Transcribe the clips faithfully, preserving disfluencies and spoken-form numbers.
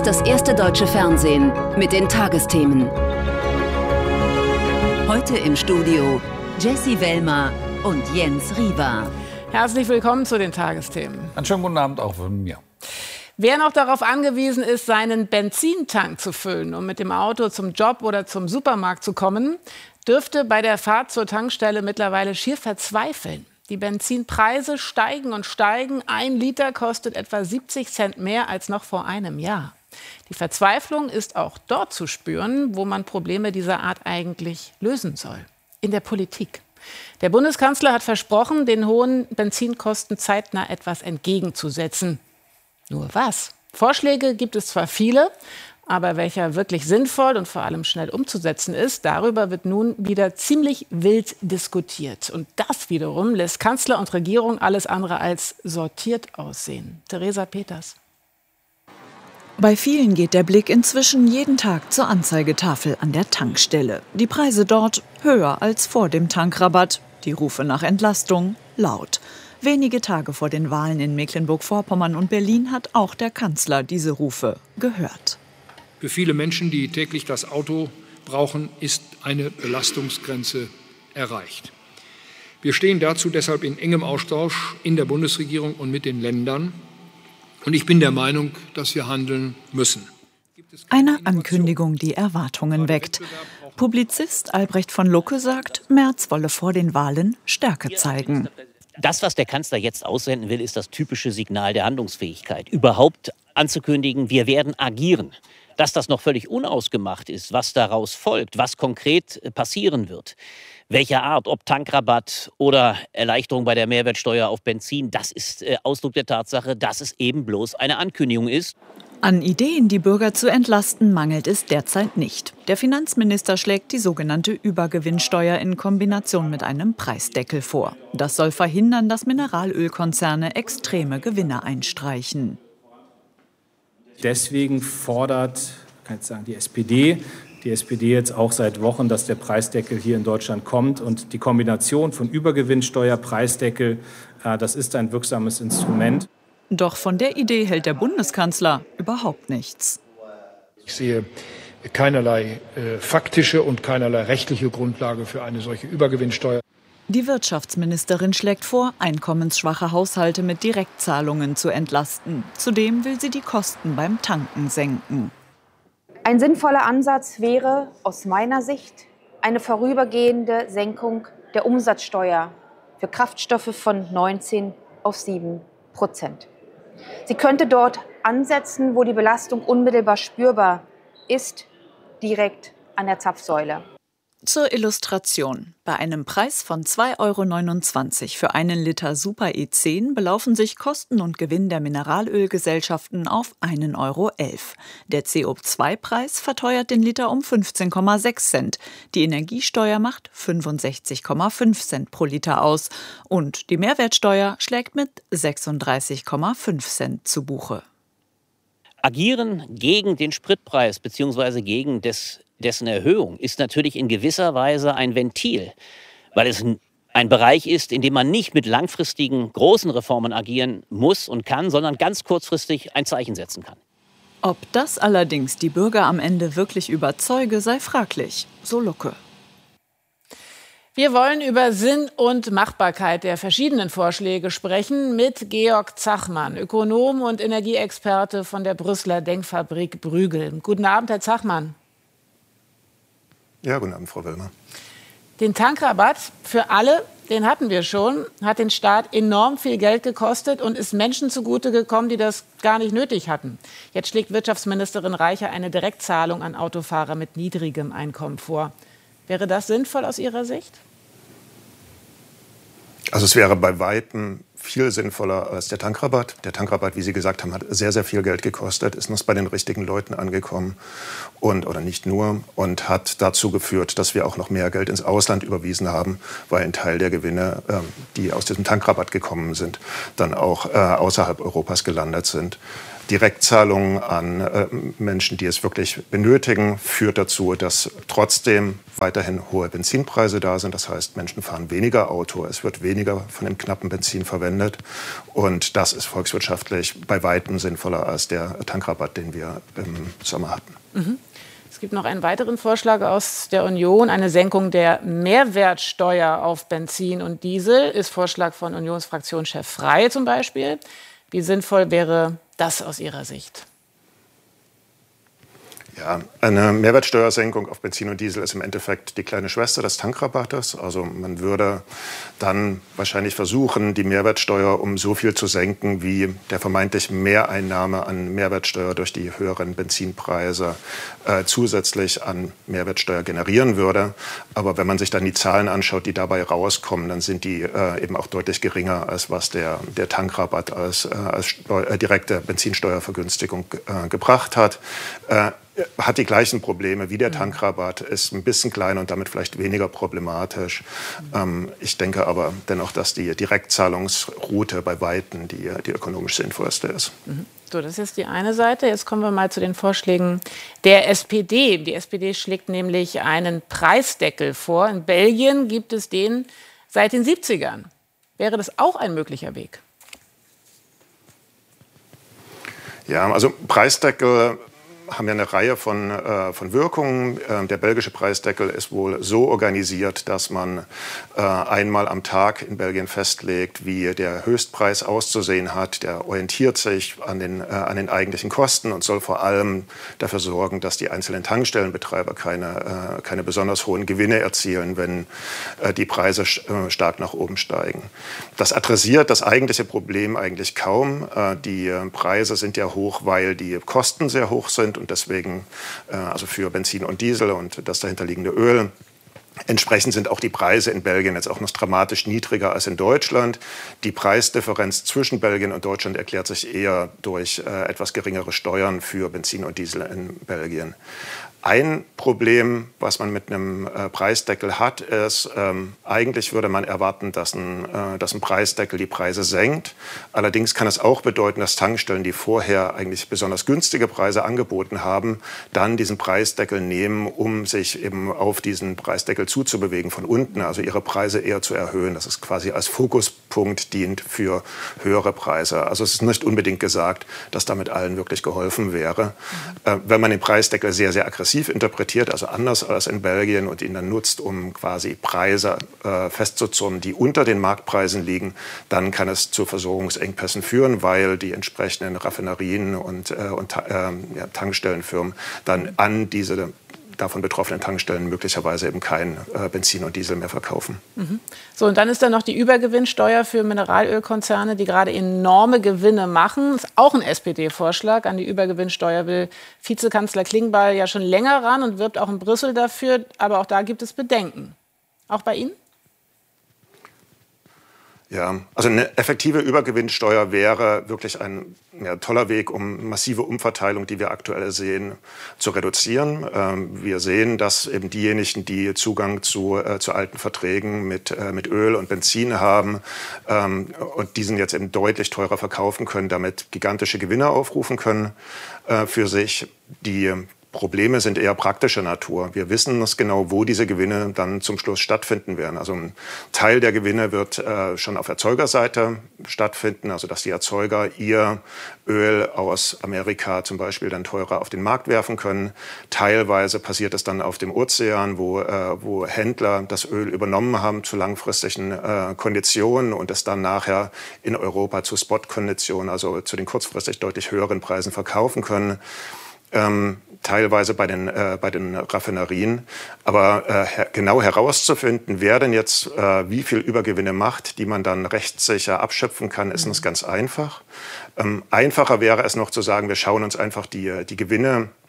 ist das erste deutsche Fernsehen mit den Tagesthemen. Heute im Studio Jessie Wellmer und Jens Riewer. Herzlich willkommen zu den Tagesthemen. Einen schönen guten Abend auch von mir. Wer noch darauf angewiesen ist, seinen Benzintank zu füllen, um mit dem Auto zum Job oder zum Supermarkt zu kommen, dürfte bei der Fahrt zur Tankstelle mittlerweile schier verzweifeln. Die Benzinpreise steigen und steigen. Ein Liter kostet etwa siebzig Cent mehr als noch vor einem Jahr. Die Verzweiflung ist auch dort zu spüren, wo man Probleme dieser Art eigentlich lösen soll. In der Politik. Der Bundeskanzler hat versprochen, den hohen Benzinkosten zeitnah etwas entgegenzusetzen. Nur was? Vorschläge gibt es zwar viele, aber welcher wirklich sinnvoll und vor allem schnell umzusetzen ist, darüber wird nun wieder ziemlich wild diskutiert. Und das wiederum lässt Kanzler und Regierung alles andere als sortiert aussehen. Theresa Peters. Bei vielen geht der Blick inzwischen jeden Tag zur Anzeigetafel an der Tankstelle. Die Preise dort höher als vor dem Tankrabatt. Die Rufe nach Entlastung laut. Wenige Tage vor den Wahlen in Mecklenburg-Vorpommern und Berlin hat auch der Kanzler diese Rufe gehört. Für viele Menschen, die täglich das Auto brauchen, ist eine Belastungsgrenze erreicht. Wir stehen dazu deshalb in engem Austausch in der Bundesregierung und mit den Ländern. Und ich bin der Meinung, dass wir handeln müssen. Eine Ankündigung, die Erwartungen weckt. Publizist Albrecht von Lucke sagt, Merz wolle vor den Wahlen Stärke zeigen. Das, was der Kanzler jetzt aussenden will, ist das typische Signal der Handlungsfähigkeit. Überhaupt anzukündigen, wir werden agieren. Dass das noch völlig unausgemacht ist, was daraus folgt, was konkret passieren wird, welcher Art, ob Tankrabatt oder Erleichterung bei der Mehrwertsteuer auf Benzin, das ist äh, Ausdruck der Tatsache, dass es eben bloß eine Ankündigung ist. An Ideen, die Bürger zu entlasten, mangelt es derzeit nicht. Der Finanzminister schlägt die sogenannte Übergewinnsteuer in Kombination mit einem Preisdeckel vor. Das soll verhindern, dass Mineralölkonzerne extreme Gewinne einstreichen. Deswegen fordert, kann ich sagen, die S P D, die S P D jetzt auch seit Wochen, dass der Preisdeckel hier in Deutschland kommt. Und die Kombination von Übergewinnsteuer, Preisdeckel, das ist ein wirksames Instrument. Doch von der Idee hält der Bundeskanzler überhaupt nichts. Ich sehe keinerlei äh, faktische und keinerlei rechtliche Grundlage für eine solche Übergewinnsteuer. Die Wirtschaftsministerin schlägt vor, einkommensschwache Haushalte mit Direktzahlungen zu entlasten. Zudem will sie die Kosten beim Tanken senken. Ein sinnvoller Ansatz wäre aus meiner Sicht eine vorübergehende Senkung der Umsatzsteuer für Kraftstoffe von neunzehn auf sieben Prozent. Sie könnte dort ansetzen, wo die Belastung unmittelbar spürbar ist, direkt an der Zapfsäule. Zur Illustration. Bei einem Preis von zwei Euro neunundzwanzig für einen Liter Super E zehn belaufen sich Kosten und Gewinn der Mineralölgesellschaften auf ein Euro elf. Der C O zwei Preis verteuert den Liter um fünfzehn Komma sechs Cent. Die Energiesteuer macht fünfundsechzig Komma fünf Cent pro Liter aus. Und die Mehrwertsteuer schlägt mit sechsunddreißig Komma fünf Cent zu Buche. Agieren gegen den Spritpreis bzw. gegen des dessen Erhöhung ist natürlich in gewisser Weise ein Ventil, weil es ein Bereich ist, in dem man nicht mit langfristigen großen Reformen agieren muss und kann, sondern ganz kurzfristig ein Zeichen setzen kann. Ob das allerdings die Bürger am Ende wirklich überzeuge, sei fraglich, so Lucke. Wir wollen über Sinn und Machbarkeit der verschiedenen Vorschläge sprechen mit Georg Zachmann, Ökonom und Energieexperte von der Brüsseler Denkfabrik Bruegel. Guten Abend, Herr Zachmann. Ja, guten Abend, Frau Wellmer. Den Tankrabatt für alle, den hatten wir schon, hat den Staat enorm viel Geld gekostet und ist Menschen zugute gekommen, die das gar nicht nötig hatten. Jetzt schlägt Wirtschaftsministerin Reiche eine Direktzahlung an Autofahrer mit niedrigem Einkommen vor. Wäre das sinnvoll aus Ihrer Sicht? Also es wäre bei Weitem viel sinnvoller als der Tankrabatt. Der Tankrabatt, wie Sie gesagt haben, hat sehr, sehr viel Geld gekostet, ist nur bei den richtigen Leuten angekommen und oder nicht nur und hat dazu geführt, dass wir auch noch mehr Geld ins Ausland überwiesen haben, weil ein Teil der Gewinne, äh, die aus diesem Tankrabatt gekommen sind, dann auch äh, außerhalb Europas gelandet sind. Direktzahlungen an äh, Menschen, die es wirklich benötigen, führt dazu, dass trotzdem weiterhin hohe Benzinpreise da sind. Das heißt, Menschen fahren weniger Auto, es wird weniger von dem knappen Benzin verwendet. Und das ist volkswirtschaftlich bei weitem sinnvoller als der Tankrabatt, den wir im Sommer hatten. Mhm. Es gibt noch einen weiteren Vorschlag aus der Union, eine Senkung der Mehrwertsteuer auf Benzin und Diesel. Ist Vorschlag von Unionsfraktionschef Frey zum Beispiel. Wie sinnvoll wäre das aus Ihrer Sicht? Ja, eine Mehrwertsteuersenkung auf Benzin und Diesel ist im Endeffekt die kleine Schwester des Tankrabattes. Also man würde dann wahrscheinlich versuchen, die Mehrwertsteuer um so viel zu senken, wie der vermeintlich Mehreinnahme an Mehrwertsteuer durch die höheren Benzinpreise äh, zusätzlich an Mehrwertsteuer generieren würde. Aber wenn man sich dann die Zahlen anschaut, die dabei rauskommen, dann sind die äh, eben auch deutlich geringer, als was der, der Tankrabatt als, äh, als Steu- äh, direkte Benzinsteuervergünstigung äh, gebracht hat. Äh, hat die gleichen Probleme wie der Tankrabatt, ist ein bisschen kleiner und damit vielleicht weniger problematisch. Ähm, ich denke aber dennoch, dass die Direktzahlungsroute bei Weitem die, die ökonomisch sinnvollste ist. Mhm. So, das ist die eine Seite. Jetzt kommen wir mal zu den Vorschlägen der S P D. Die S P D schlägt nämlich einen Preisdeckel vor. In Belgien gibt es den seit den siebzigern. Wäre das auch ein möglicher Weg? Ja, also Preisdeckel haben ja eine Reihe von, äh, von Wirkungen. Äh, der belgische Preisdeckel ist wohl so organisiert, dass man äh, einmal am Tag in Belgien festlegt, wie der Höchstpreis auszusehen hat. Der orientiert sich an den, äh, an den eigentlichen Kosten und soll vor allem dafür sorgen, dass die einzelnen Tankstellenbetreiber keine, äh, keine besonders hohen Gewinne erzielen, wenn äh, die Preise äh, stark nach oben steigen. Das adressiert das eigentliche Problem eigentlich kaum. Äh, die äh, Preise sind ja hoch, weil die Kosten sehr hoch sind. Und deswegen, also für Benzin und Diesel und das dahinterliegende Öl. Entsprechend sind auch die Preise in Belgien jetzt auch noch dramatisch niedriger als in Deutschland. Die Preisdifferenz zwischen Belgien und Deutschland erklärt sich eher durch äh, etwas geringere Steuern für Benzin und Diesel in Belgien. Ein Problem, was man mit einem äh, Preisdeckel hat, ist, ähm, eigentlich würde man erwarten, dass ein, äh, dass ein Preisdeckel die Preise senkt. Allerdings kann es auch bedeuten, dass Tankstellen, die vorher eigentlich besonders günstige Preise angeboten haben, dann diesen Preisdeckel nehmen, um sich eben auf diesen Preisdeckel zuzubewegen von unten, also ihre Preise eher zu erhöhen. Das ist quasi als Fokuspunkt dient für höhere Preise. Also es ist nicht unbedingt gesagt, dass damit allen wirklich geholfen wäre. Mhm. Äh, wenn man den Preisdeckel sehr, sehr aggressiv interpretiert, also anders als in Belgien, und ihn dann nutzt, um quasi Preise äh, festzuzurren, die unter den Marktpreisen liegen, dann kann es zu Versorgungsengpässen führen, weil die entsprechenden Raffinerien und, äh, und äh, ja, Tankstellenfirmen dann an diese davon betroffenen Tankstellen möglicherweise eben kein äh, Benzin und Diesel mehr verkaufen. Mhm. So, und dann ist da noch die Übergewinnsteuer für Mineralölkonzerne, die gerade enorme Gewinne machen. Das ist auch ein S P D-Vorschlag. An die Übergewinnsteuer will Vizekanzler Klingbeil ja schon länger ran und wirbt auch in Brüssel dafür. Aber auch da gibt es Bedenken. Auch bei Ihnen? Ja, also eine effektive Übergewinnsteuer wäre wirklich ein ja, toller Weg, um massive Umverteilung, die wir aktuell sehen, zu reduzieren. Ähm, wir sehen, dass eben diejenigen, die Zugang zu, äh, zu alten Verträgen mit, äh, mit Öl und Benzin haben ähm, und diesen jetzt eben deutlich teurer verkaufen können, damit gigantische Gewinne aufrufen können äh, für sich. Die Probleme sind eher praktischer Natur. Wir wissen es genau, wo diese Gewinne dann zum Schluss stattfinden werden. Also ein Teil der Gewinne wird äh, schon auf Erzeugerseite stattfinden, also dass die Erzeuger ihr Öl aus Amerika zum Beispiel dann teurer auf den Markt werfen können. Teilweise passiert es dann auf dem Ozean, wo, äh, wo Händler das Öl übernommen haben zu langfristigen äh, Konditionen und es dann nachher in Europa zu Spot-Konditionen, also zu den kurzfristig deutlich höheren Preisen verkaufen können. Ähm, teilweise bei den, äh, bei den Raffinerien. Aber äh, her genau herauszufinden, wer denn jetzt äh, wie viel Übergewinne macht, die man dann rechtssicher abschöpfen kann, ist nicht ganz einfach. Ähm, einfacher wäre es noch zu sagen, wir schauen uns einfach die, die Gewinne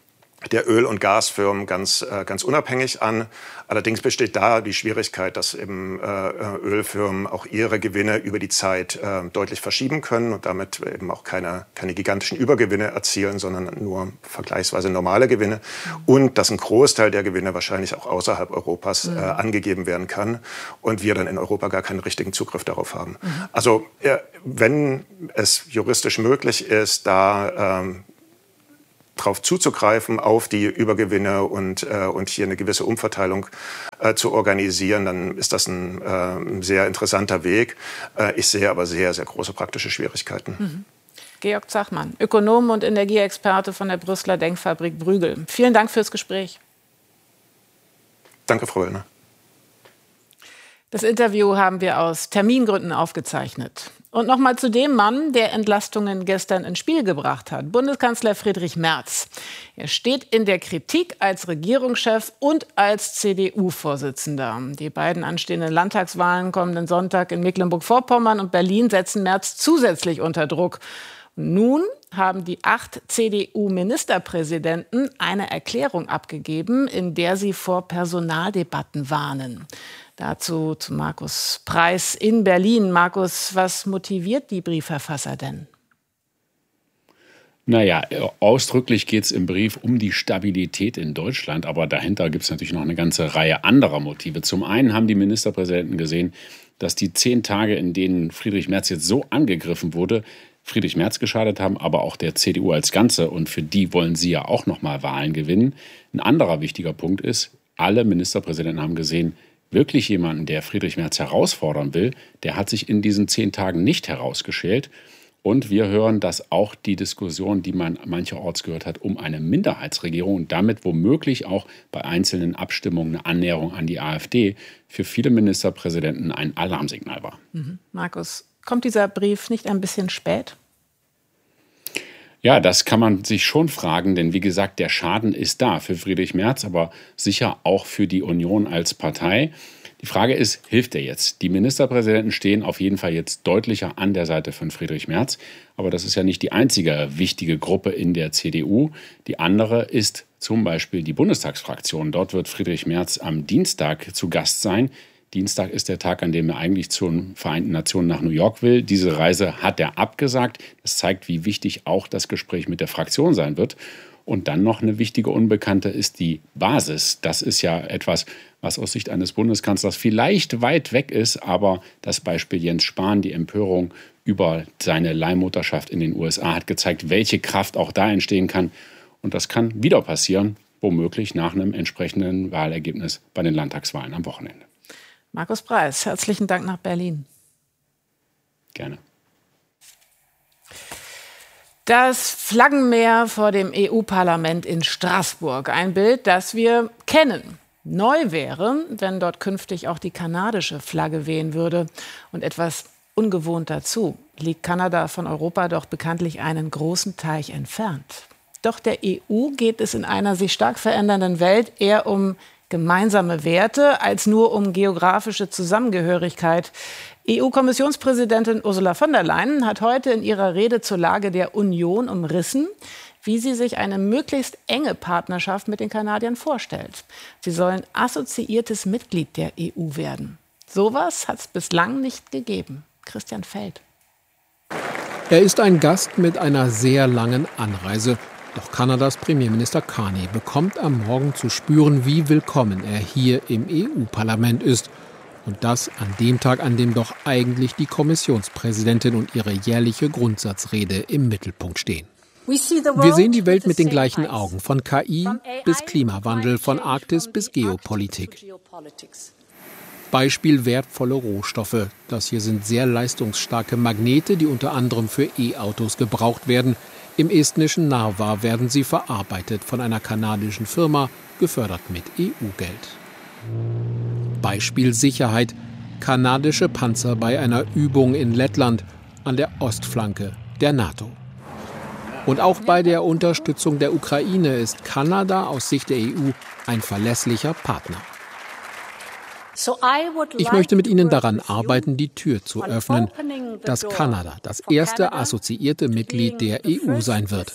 der Öl- und Gasfirmen ganz, äh, ganz unabhängig an. Allerdings besteht da die Schwierigkeit, dass eben äh, Ölfirmen auch ihre Gewinne über die Zeit äh, deutlich verschieben können und damit eben auch keine, keine gigantischen Übergewinne erzielen, sondern nur vergleichsweise normale Gewinne. Und dass ein Großteil der Gewinne wahrscheinlich auch außerhalb Europas äh, angegeben werden kann und wir dann in Europa gar keinen richtigen Zugriff darauf haben. Mhm. Also äh, wenn es juristisch möglich ist, da ähm, darauf zuzugreifen, auf die Übergewinne und, äh, und hier eine gewisse Umverteilung äh, zu organisieren, dann ist das ein äh, sehr interessanter Weg. Äh, ich sehe aber sehr, sehr große praktische Schwierigkeiten. Mhm. Georg Zachmann, Ökonom und Energieexperte von der Brüsseler Denkfabrik Bruegel. Vielen Dank fürs Gespräch. Danke, Frau Wöllner. Das Interview haben wir aus Termingründen aufgezeichnet. Und nochmal zu dem Mann, der Entlastungen gestern ins Spiel gebracht hat, Bundeskanzler Friedrich Merz. Er steht in der Kritik als Regierungschef und als C D U-Vorsitzender. Die beiden anstehenden Landtagswahlen kommenden Sonntag in Mecklenburg-Vorpommern und Berlin setzen Merz zusätzlich unter Druck. Nun haben die acht C D U-Ministerpräsidenten eine Erklärung abgegeben, in der sie vor Personaldebatten warnen. Dazu zu Markus Preiß in Berlin. Markus, was motiviert die Briefverfasser denn? Naja, ausdrücklich geht es im Brief um die Stabilität in Deutschland. Aber dahinter gibt es natürlich noch eine ganze Reihe anderer Motive. Zum einen haben die Ministerpräsidenten gesehen, dass die zehn Tage, in denen Friedrich Merz jetzt so angegriffen wurde, Friedrich Merz geschadet haben, aber auch der C D U als Ganze. Und für die wollen sie ja auch noch mal Wahlen gewinnen. Ein anderer wichtiger Punkt ist, alle Ministerpräsidenten haben gesehen, wirklich jemanden, der Friedrich Merz herausfordern will, der hat sich in diesen zehn Tagen nicht herausgeschält. Und wir hören, dass auch die Diskussion, die man mancherorts gehört hat, um eine Minderheitsregierung und damit womöglich auch bei einzelnen Abstimmungen eine Annäherung an die AfD für viele Ministerpräsidenten ein Alarmsignal war. Mhm. Markus, kommt dieser Brief nicht ein bisschen spät? Ja, das kann man sich schon fragen, denn wie gesagt, der Schaden ist da für Friedrich Merz, aber sicher auch für die Union als Partei. Die Frage ist, hilft er jetzt? Die Ministerpräsidenten stehen auf jeden Fall jetzt deutlicher an der Seite von Friedrich Merz. Aber das ist ja nicht die einzige wichtige Gruppe in der C D U. Die andere ist zum Beispiel die Bundestagsfraktion. Dort wird Friedrich Merz am Dienstag zu Gast sein. Dienstag ist der Tag, an dem er eigentlich zu den Vereinten Nationen nach New York will. Diese Reise hat er abgesagt. Das zeigt, wie wichtig auch das Gespräch mit der Fraktion sein wird. Und dann noch eine wichtige Unbekannte ist die Basis. Das ist ja etwas, was aus Sicht eines Bundeskanzlers vielleicht weit weg ist. Aber das Beispiel Jens Spahn, die Empörung über seine Leihmutterschaft in den U S A, hat gezeigt, welche Kraft auch da entstehen kann. Und das kann wieder passieren, womöglich nach einem entsprechenden Wahlergebnis bei den Landtagswahlen am Wochenende. Markus Preiß, herzlichen Dank nach Berlin. Gerne. Das Flaggenmeer vor dem E U-Parlament in Straßburg. Ein Bild, das wir kennen. Neu wäre, wenn dort künftig auch die kanadische Flagge wehen würde. Und etwas ungewohnt dazu liegt Kanada von Europa doch bekanntlich einen großen Teich entfernt. Doch der E U geht es in einer sich stark verändernden Welt eher um gemeinsame Werte als nur um geografische Zusammengehörigkeit. E U-Kommissionspräsidentin Ursula von der Leyen hat heute in ihrer Rede zur Lage der Union umrissen, wie sie sich eine möglichst enge Partnerschaft mit den Kanadiern vorstellt. Sie sollen assoziiertes Mitglied der E U werden. Sowas hat es bislang nicht gegeben. Christian Feld. Er ist ein Gast mit einer sehr langen Anreise. Doch Kanadas Premierminister Carney bekommt am Morgen zu spüren, wie willkommen er hier im E U-Parlament ist. Und das an dem Tag, an dem doch eigentlich die Kommissionspräsidentin und ihre jährliche Grundsatzrede im Mittelpunkt stehen. Wir sehen die Welt mit den gleichen Augen, von K I bis Klimawandel, von Arktis bis Geopolitik. Beispiel wertvolle Rohstoffe. Das hier sind sehr leistungsstarke Magnete, die unter anderem für E-Autos gebraucht werden. Im estnischen Narva werden sie verarbeitet von einer kanadischen Firma, gefördert mit E U-Geld. Beispiel Sicherheit. Kanadische Panzer bei einer Übung in Lettland an der Ostflanke der NATO. Und auch bei der Unterstützung der Ukraine ist Kanada aus Sicht der E U ein verlässlicher Partner. Ich möchte mit Ihnen daran arbeiten, die Tür zu öffnen, dass Kanada das erste assoziierte Mitglied der E U sein wird.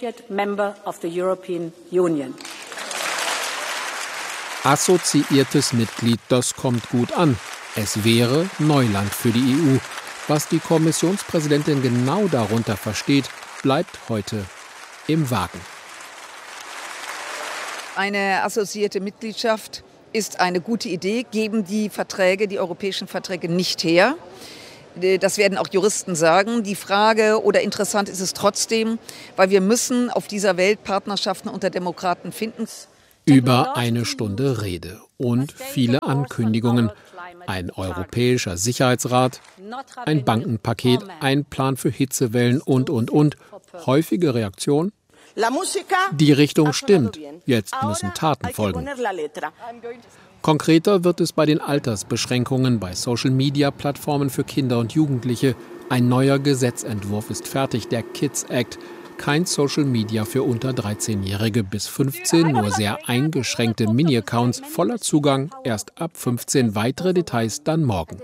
Assoziiertes Mitglied, das kommt gut an. Es wäre Neuland für die E U. Was die Kommissionspräsidentin genau darunter versteht, bleibt heute im Wagen. Eine assoziierte Mitgliedschaft ist eine gute Idee, geben die Verträge, die europäischen Verträge nicht her. Das werden auch Juristen sagen. Die Frage oder interessant ist es trotzdem, weil wir müssen auf dieser Welt Partnerschaften unter Demokraten finden. Über eine Stunde Rede und viele Ankündigungen. Ein europäischer Sicherheitsrat, ein Bankenpaket, ein Plan für Hitzewellen und, und, und. Häufige Reaktion? Die Richtung stimmt. Jetzt müssen Taten folgen. Konkreter wird es bei den Altersbeschränkungen bei Social-Media-Plattformen für Kinder und Jugendliche. Ein neuer Gesetzentwurf ist fertig, der Kids Act. Kein Social Media für unter dreizehnjährige bis fünfzehn, nur sehr eingeschränkte Mini-Accounts, voller Zugang, erst ab fünfzehn, weitere Details dann morgen.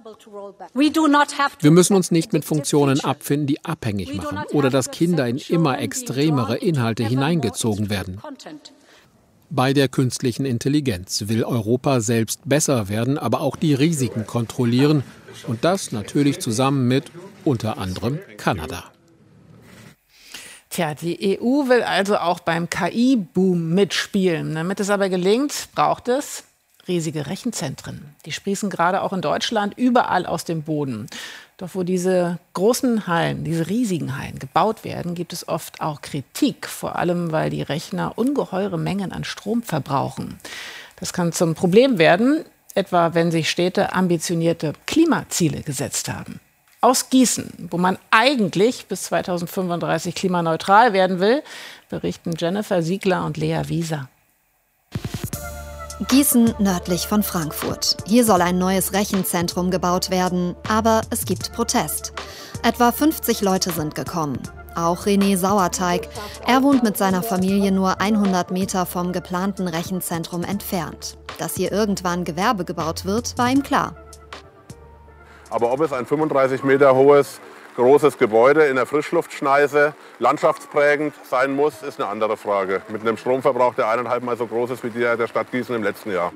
Wir müssen uns nicht mit Funktionen abfinden, die abhängig machen oder dass Kinder in immer extremere Inhalte hineingezogen werden. Bei der künstlichen Intelligenz will Europa selbst besser werden, aber auch die Risiken kontrollieren. Und das natürlich zusammen mit unter anderem Kanada. Tja, die E U will also auch beim K I-Boom mitspielen. Damit es aber gelingt, braucht es riesige Rechenzentren. Die sprießen gerade auch in Deutschland überall aus dem Boden. Doch wo diese großen Hallen, diese riesigen Hallen gebaut werden, gibt es oft auch Kritik. Vor allem, weil die Rechner ungeheure Mengen an Strom verbrauchen. Das kann zum Problem werden, etwa wenn sich Städte ambitionierte Klimaziele gesetzt haben. Aus Gießen, wo man eigentlich bis zweitausendfünfunddreißig klimaneutral werden will, berichten Jennifer Siegler und Lea Wieser. Gießen nördlich von Frankfurt. Hier soll ein neues Rechenzentrum gebaut werden, aber es gibt Protest. Etwa fünfzig Leute sind gekommen. Auch René Sauerteig. Er wohnt mit seiner Familie nur hundert Meter vom geplanten Rechenzentrum entfernt. Dass hier irgendwann Gewerbe gebaut wird, war ihm klar. Aber ob es ein fünfunddreißig Meter hohes, großes Gebäude in der Frischluftschneise landschaftsprägend sein muss, ist eine andere Frage. Mit einem Stromverbrauch, der eineinhalb Mal so groß ist wie der der Stadt Gießen im letzten Jahr.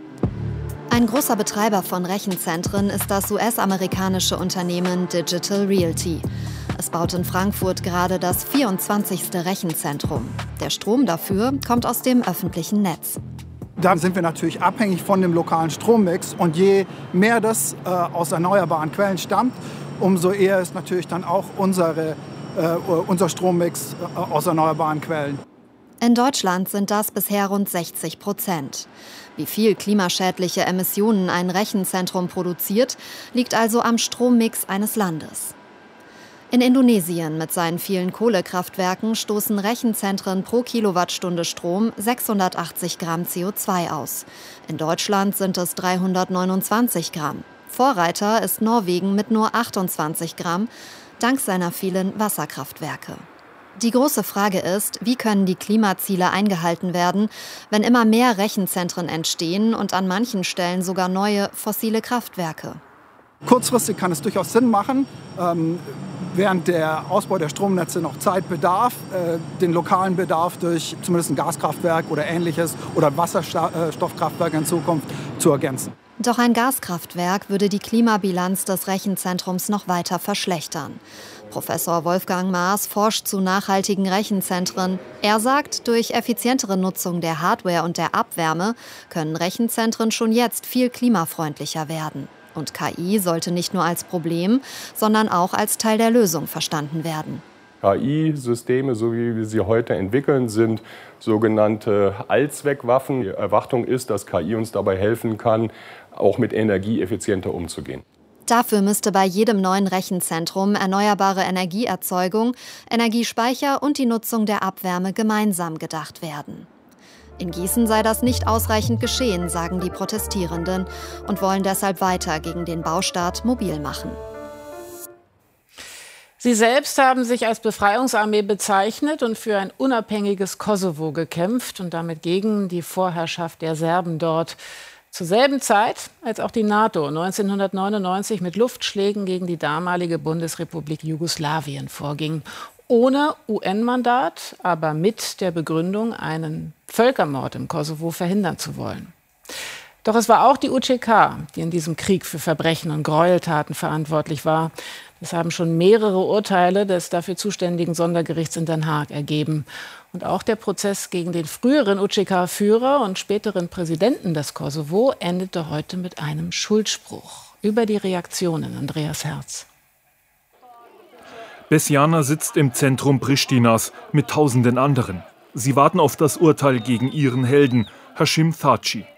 Ein großer Betreiber von Rechenzentren ist das U S-amerikanische Unternehmen Digital Realty. Es baut in Frankfurt gerade das vierundzwanzigste Rechenzentrum. Der Strom dafür kommt aus dem öffentlichen Netz. Da sind wir natürlich abhängig von dem lokalen Strommix. Und je mehr das äh, aus erneuerbaren Quellen stammt, umso eher ist natürlich dann auch unsere, äh, unser Strommix äh, aus erneuerbaren Quellen. In Deutschland sind das bisher rund sechzig Prozent. Wie viel klimaschädliche Emissionen ein Rechenzentrum produziert, liegt also am Strommix eines Landes. In Indonesien mit seinen vielen Kohlekraftwerken stoßen Rechenzentren pro Kilowattstunde Strom sechshundertachtzig Gramm C O zwei aus. In Deutschland sind es dreihundertneunundzwanzig Gramm. Vorreiter ist Norwegen mit nur achtundzwanzig Gramm, dank seiner vielen Wasserkraftwerke. Die große Frage ist, wie können die Klimaziele eingehalten werden, wenn immer mehr Rechenzentren entstehen und an manchen Stellen sogar neue fossile Kraftwerke? Kurzfristig kann es durchaus Sinn machen, ähm, während der Ausbau der Stromnetze noch Zeit bedarf, äh, den lokalen Bedarf durch zumindest ein Gaskraftwerk oder Ähnliches oder Wasserstoffkraftwerk in Zukunft zu ergänzen. Doch ein Gaskraftwerk würde die Klimabilanz des Rechenzentrums noch weiter verschlechtern. Professor Wolfgang Maas forscht zu nachhaltigen Rechenzentren. Er sagt, durch effizientere Nutzung der Hardware und der Abwärme können Rechenzentren schon jetzt viel klimafreundlicher werden. Und K I sollte nicht nur als Problem, sondern auch als Teil der Lösung verstanden werden. K I-Systeme, so wie wir sie heute entwickeln, sind sogenannte Allzweckwaffen. Die Erwartung ist, dass K I uns dabei helfen kann, auch mit Energie effizienter umzugehen. Dafür müsste bei jedem neuen Rechenzentrum erneuerbare Energieerzeugung, Energiespeicher und die Nutzung der Abwärme gemeinsam gedacht werden. In Gießen sei das nicht ausreichend geschehen, sagen die Protestierenden und wollen deshalb weiter gegen den Baustart mobil machen. Sie selbst haben sich als Befreiungsarmee bezeichnet und für ein unabhängiges Kosovo gekämpft und damit gegen die Vorherrschaft der Serben dort. Zur selben Zeit, als auch die NATO neunzehnhundertneunundneunzig mit Luftschlägen gegen die damalige Bundesrepublik Jugoslawien vorging. Ohne U N-Mandat, aber mit der Begründung, einen Völkermord im Kosovo verhindern zu wollen. Doch es war auch die U C K, die in diesem Krieg für Verbrechen und Gräueltaten verantwortlich war. Das haben schon mehrere Urteile des dafür zuständigen Sondergerichts in Den Haag ergeben. Und auch der Prozess gegen den früheren U C K-Führer und späteren Präsidenten des Kosovo endete heute mit einem Schuldspruch. Über die Reaktionen, Andreas Herz. Besjana sitzt im Zentrum Pristinas mit tausenden anderen. Sie warten auf das Urteil gegen ihren Helden, Hashim Thaçi.